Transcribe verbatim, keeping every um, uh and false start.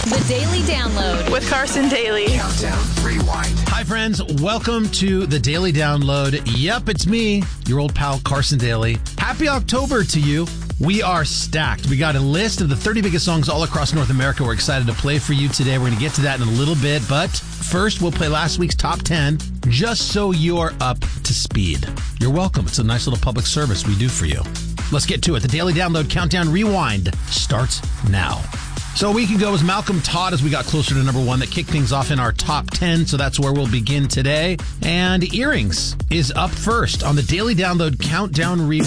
The Daily Download with Carson Daly. Countdown Rewind. Hi, friends. Welcome to the Daily Download. Yep, it's me, your old pal Carson Daly. Happy October to you. We are stacked. We got a list of the thirty biggest songs all across North America we're excited to play for you today. We're going to get to that in a little bit, but first we'll play last week's top ten just so you're up to speed. You're welcome. It's a nice little public service we do for you. Let's get to it. The Daily Download Countdown Rewind starts now. So a week ago was Malcolm Todd as we got closer to number one that kicked things off in our top ten. So that's where we'll begin today. And Earrings is up first on the Daily Download Countdown Rewind.